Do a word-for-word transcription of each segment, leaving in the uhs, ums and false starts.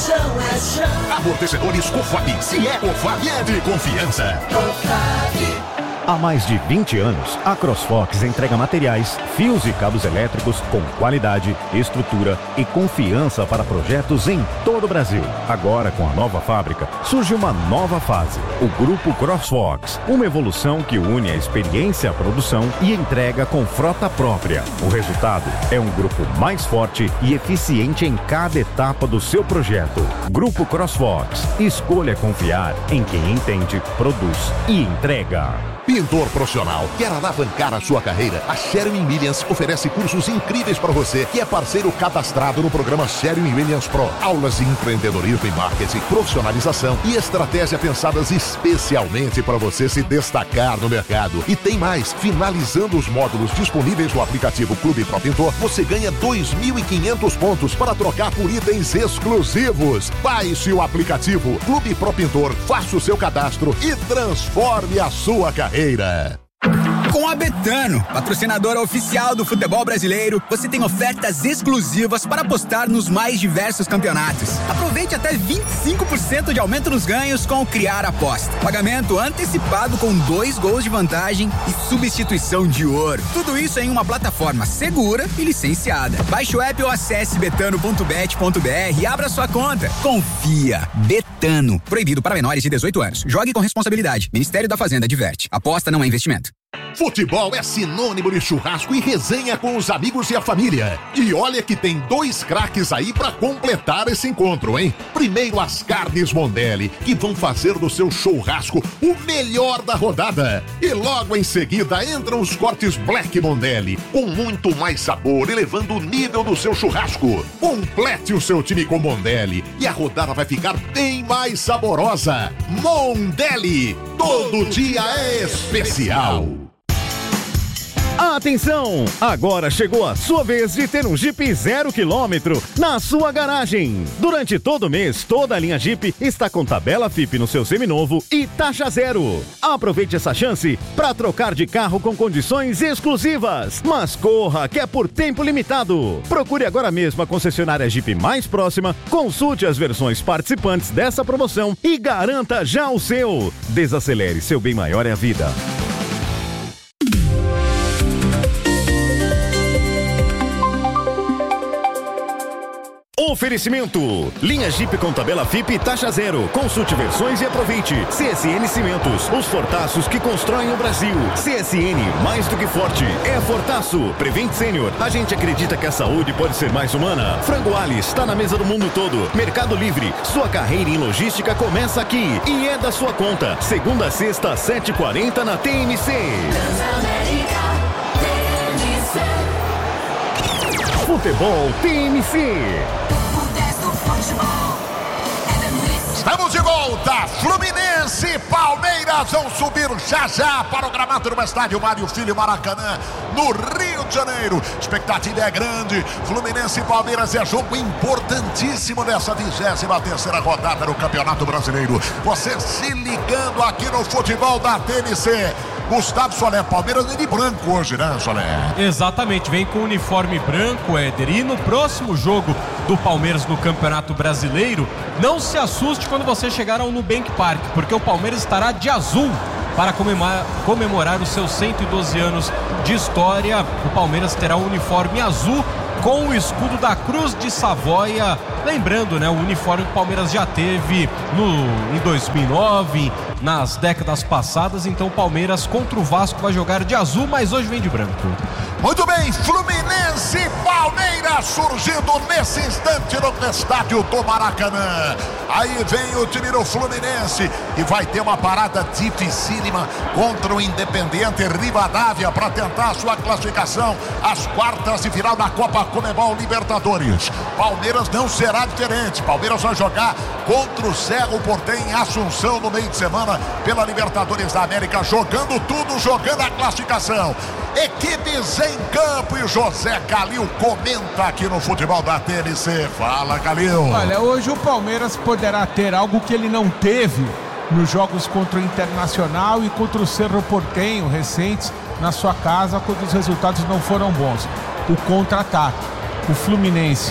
chão é chão. Amortecedores Cofap. Se é Cofap, é de confiança. Cofap. Há mais de vinte anos, a CrossFox entrega materiais, fios e cabos elétricos com qualidade, estrutura e confiança para projetos em todo o Brasil. Agora, com a nova fábrica, surge uma nova fase, o Grupo CrossFox, uma evolução que une a experiência, a produção e entrega com frota própria. O resultado é um grupo mais forte e eficiente em cada etapa do seu projeto. Grupo CrossFox, escolha confiar em quem entende, produz e entrega. Pintor profissional, quer alavancar a sua carreira? A Sherwin-Williams oferece cursos incríveis para você, que é parceiro cadastrado no programa Sherwin-Williams Pro. Aulas de empreendedorismo e marketing, profissionalização e estratégia pensadas especialmente para você se destacar no mercado. E tem mais, finalizando os módulos disponíveis no aplicativo Clube Pro Pintor, você ganha dois mil e quinhentos pontos para trocar por itens exclusivos. Baixe o aplicativo Clube Pro Pintor, faça o seu cadastro e transforme a sua carreira. Com a Betano, patrocinadora oficial do futebol brasileiro, você tem ofertas exclusivas para apostar nos mais diversos campeonatos. Aproveite até vinte e cinco por cento de aumento nos ganhos com o Criar Aposta. Pagamento antecipado com dois gols de vantagem e substituição de ouro. Tudo isso em uma plataforma segura e licenciada. Baixe o app ou acesse betano ponto bet ponto br e abra sua conta. Confia. Betano. Proibido para menores de dezoito anos. Jogue com responsabilidade. Ministério da Fazenda adverte. Aposta não é investimento. Futebol é sinônimo de churrasco e resenha com os amigos e a família. E olha que tem dois craques aí pra completar esse encontro, hein? Primeiro, as carnes Mondelli, que vão fazer do seu churrasco o melhor da rodada. E logo em seguida entram os cortes Black Mondelli, com muito mais sabor, elevando o nível do seu churrasco. Complete o seu time com Mondelli e a rodada vai ficar bem mais saborosa. Mondelli, todo dia é especial. Atenção! Agora chegou a sua vez de ter um Jeep zero quilômetro na sua garagem. Durante todo o mês, toda a linha Jeep está com tabela F I P no seu seminovo e taxa zero. Aproveite essa chance para trocar de carro com condições exclusivas. Mas corra, que é por tempo limitado. Procure agora mesmo a concessionária Jeep mais próxima, consulte as versões participantes dessa promoção e garanta já o seu. Desacelere, seu bem maior é a vida. Oferecimento: linha Jeep com tabela F I P e taxa zero. Consulte versões e aproveite. C S N Cimentos, os fortaços que constroem o Brasil. C S N, mais do que forte, é fortaço. Prevent Sênior, a gente acredita que a saúde pode ser mais humana. Frango Alice, está na mesa do mundo todo. Mercado Livre, sua carreira em logística começa aqui e é da sua conta. Segunda a sexta, sete e quarenta na T M C. Futebol T M C. Estamos de volta. Fluminense e Palmeiras vão subir já já para o gramado do estádio Mário Filho Maracanã, no Rio de Janeiro. Expectativa é grande. Fluminense e Palmeiras é jogo importantíssimo nessa vigésima terceira rodada do Campeonato Brasileiro. Você se ligando aqui no futebol da T M C. Gustavo Solé, Palmeiras vem de branco hoje, né, Solé? Exatamente, vem com o uniforme branco, Éder. E no próximo jogo do Palmeiras no Campeonato Brasileiro, não se assuste quando você chegar ao Nubank Park, porque o Palmeiras estará de azul para comemorar, comemorar os seus cento e doze anos de história. O Palmeiras terá o uniforme azul com o escudo da Cruz de Savoia. Lembrando, né, o uniforme que o Palmeiras já teve no, em dois mil e nove, nas décadas passadas. Então o Palmeiras contra o Vasco vai jogar de azul, mas hoje vem de branco. Muito bem, Fluminense e Palmeiras surgindo nesse instante no estádio do Maracanã. Aí vem o time do Fluminense e vai ter uma parada dificílima contra o Independiente Rivadavia para tentar a sua classificação às quartas de final da Copa Conmebol Libertadores. Palmeiras não será diferente. Palmeiras vai jogar contra o Cerro Porteño em Assunção no meio de semana pela Libertadores da América, jogando tudo, jogando a classificação. Equipes em campo e José Calil comenta aqui no futebol da T N C. Fala, Calil. Olha, hoje o Palmeiras poderá ter algo que ele não teve nos jogos contra o Internacional e contra o Cerro Porteño recentes na sua casa, quando os resultados não foram bons. O contra-ataque. O Fluminense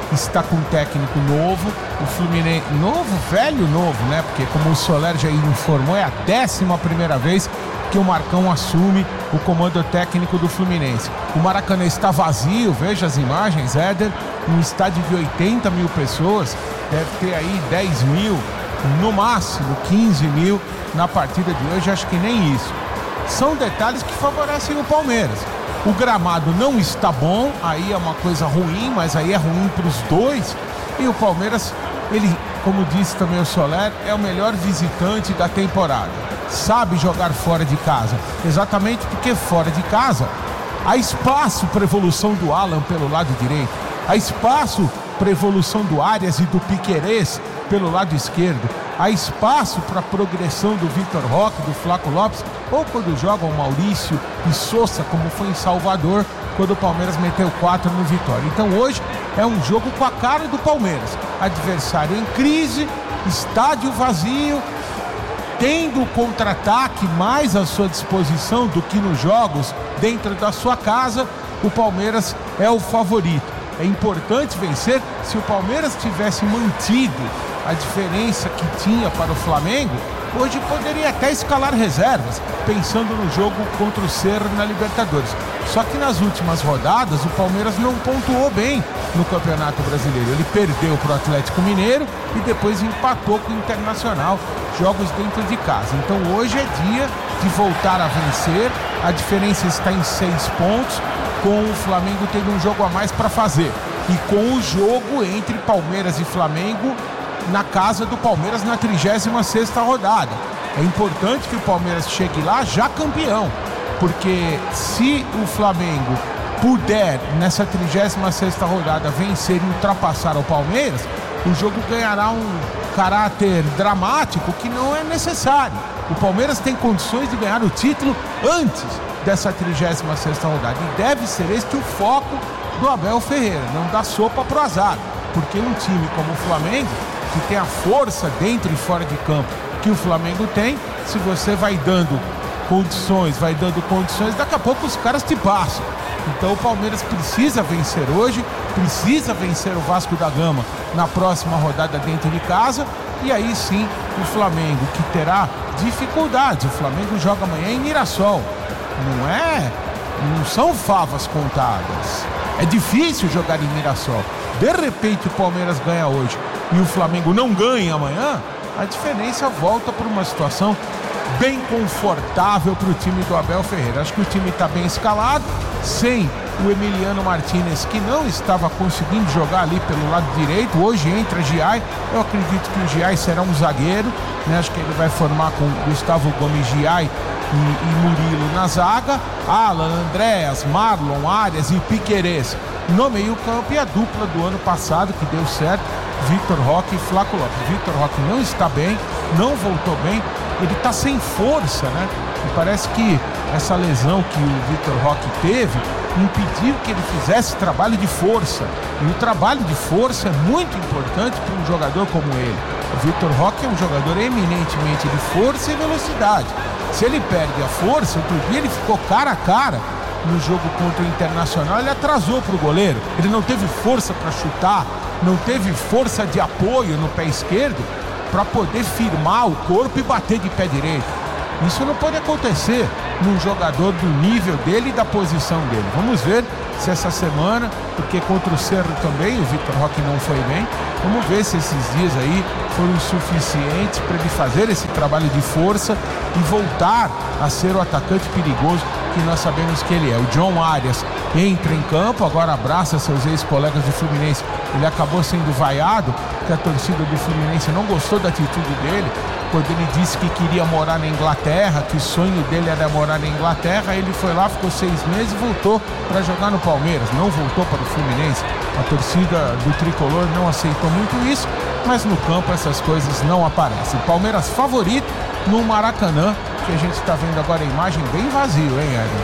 está com um técnico novo, o Fluminense, novo, velho, novo, né? Porque como o Soler já informou, é a décima primeira vez que o Marcão assume o comando técnico do Fluminense. O Maracanã está vazio, veja as imagens, Éder, um estádio de oitenta mil pessoas, deve ter aí dez mil, no máximo quinze mil na partida de hoje, acho que nem isso. São detalhes que favorecem o Palmeiras. O gramado não está bom, aí é uma coisa ruim, mas aí é ruim para os dois. E o Palmeiras, ele, como disse também o Soler, é o melhor visitante da temporada. Sabe jogar fora de casa, exatamente porque fora de casa há espaço para evolução do Alan pelo lado direito, há espaço para evolução do Arias e do Piquerez pelo lado esquerdo, há espaço para progressão do Vitor Roque, do Flaco Lopes, ou quando jogam Maurício e Sousa, como foi em Salvador, quando o Palmeiras meteu quatro no Vitória. Então hoje é um jogo com a cara do Palmeiras, adversário em crise, estádio vazio, tendo o contra-ataque mais à sua disposição do que nos jogos dentro da sua casa, o Palmeiras é o favorito. É importante vencer. Se o Palmeiras tivesse mantido a diferença que tinha para o Flamengo, hoje poderia até escalar reservas, pensando no jogo contra o Cerro na Libertadores. Só que nas últimas rodadas o Palmeiras não pontuou bem no Campeonato Brasileiro. Ele perdeu para o Atlético Mineiro e depois empatou com o Internacional, jogos dentro de casa. Então hoje é dia de voltar a vencer. A diferença está em seis pontos, com o Flamengo tendo um jogo a mais para fazer. E com o jogo entre Palmeiras e Flamengo na casa do Palmeiras na trigésima sexta rodada. É importante que o Palmeiras chegue lá já campeão, porque se o Flamengo puder, nessa trigésima sexta rodada, vencer e ultrapassar o Palmeiras, o jogo ganhará um caráter dramático que não é necessário. O Palmeiras tem condições de ganhar o título antes dessa trigésima sexta rodada, e deve ser este o foco do Abel Ferreira, não dar sopa pro azar, porque um time como o Flamengo, que tem a força dentro e fora de campo que o Flamengo tem, se você vai dando condições, vai dando condições, daqui a pouco os caras te passam. Então o Palmeiras precisa vencer hoje, precisa vencer o Vasco da Gama na próxima rodada dentro de casa, e aí sim o Flamengo, que terá dificuldades. O Flamengo joga amanhã em Mirassol, não é, não são favas contadas, é difícil jogar em Mirassol. De repente o Palmeiras ganha hoje e o Flamengo não ganha amanhã, a diferença volta para uma situação bem confortável para o time do Abel Ferreira. Acho que o time está bem escalado, sem o Emiliano Martínez, que não estava conseguindo jogar ali pelo lado direito. Hoje entra Giai, eu acredito que o Giai será um zagueiro, né? Acho que ele vai formar com Gustavo Gomes, Giai e, e Murilo na zaga, Alan, Andréas, Marlon, Arias e Piquerez no meio campo, e a dupla do ano passado que deu certo, Vitor Roque e Flaco Lopes. Vitor Roque não está bem, não voltou bem, ele está sem força, né? E parece que essa lesão que o Vitor Roque teve impediu que ele fizesse trabalho de força. E o trabalho de força é muito importante para um jogador como ele. O Vitor Roque é um jogador eminentemente de força e velocidade. Se ele perde a força, outro dia ele ficou cara a cara no jogo contra o Internacional, ele atrasou para o goleiro. Ele não teve força para chutar, não teve força de apoio no pé esquerdo para poder firmar o corpo e bater de pé direito. Isso não pode acontecer num jogador do nível dele e da posição dele. Vamos ver se essa semana, porque contra o Cerro também o Vitor Roque não foi bem, vamos ver se esses dias aí foram suficientes para ele fazer esse trabalho de força e voltar a ser o atacante perigoso que nós sabemos que ele é. O John Arias entra em campo, agora abraça seus ex-colegas do Fluminense. Ele acabou sendo vaiado, que a torcida do Fluminense não gostou da atitude dele, quando ele disse que queria morar na Inglaterra, que o sonho dele era morar na Inglaterra. Ele foi lá, ficou seis meses e voltou para jogar no Palmeiras, não voltou para o Fluminense. A torcida do Tricolor não aceitou muito isso, mas no campo essas coisas não aparecem. Palmeiras favorito no Maracanã, que a gente está vendo agora a imagem bem vazio, hein, Edson?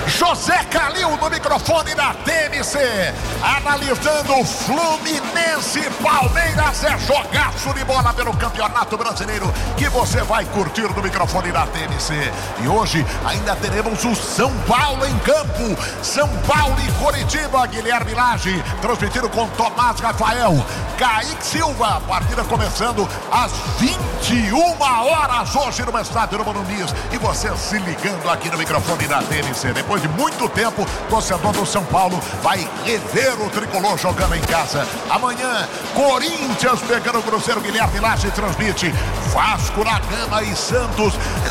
José Calil no microfone da T N C, analisando o Fluminense Palmeiras. É jogaço de bola pelo Campeonato Brasileiro que você vai curtir no microfone da T N C. E hoje ainda teremos o São Paulo em campo, São Paulo e Coritiba. Guilherme Lage transmitindo com Tomás Rafael, Kaique Silva. Partida começando às vinte e uma horas hoje no estádio do Morumbi. E você se ligando aqui no microfone da T N C. Depois de muito tempo, o torcedor do São Paulo vai rever o tricolor jogando em casa. Amanhã, Corinthians pegando o Cruzeiro. Guilherme Lage transmite Vasco da Gama e Santos.